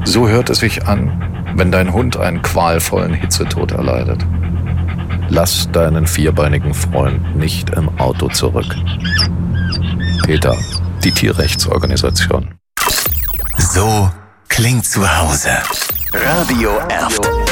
So hört es sich an, wenn dein Hund einen qualvollen Hitzetod erleidet. Lass deinen vierbeinigen Freund nicht im Auto zurück. PETA, die Tierrechtsorganisation. So klingt zu Hause. Radio Erft.